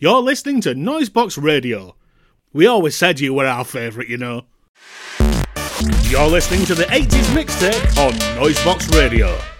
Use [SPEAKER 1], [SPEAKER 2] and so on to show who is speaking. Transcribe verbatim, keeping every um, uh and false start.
[SPEAKER 1] You're listening to Noisebox Radio. We always said you were our favourite, you know. You're listening to the eighties Mixtape on Noisebox Radio.